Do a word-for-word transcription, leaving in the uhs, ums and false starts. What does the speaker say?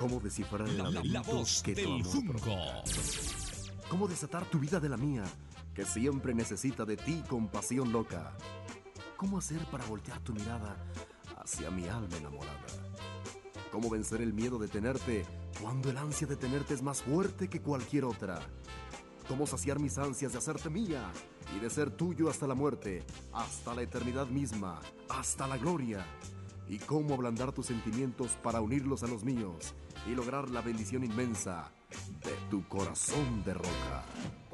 ¿Cómo descifrar el La, la, la laberinto voz que tu del amor Junco. provoca? ¿Cómo desatar tu vida de la mía, que siempre necesita de ti con pasión loca? ¿Cómo hacer para voltear tu mirada hacia mi alma enamorada? ¿Cómo vencer el miedo de tenerte cuando el ansia de tenerte es más fuerte que cualquier otra? ¿Cómo saciar mis ansias de hacerte mía y de ser tuyo hasta la muerte, hasta la eternidad misma, hasta la gloria? ¿Y cómo ablandar tus sentimientos para unirlos a los míos y lograr la bendición inmensa de tu corazón de roca?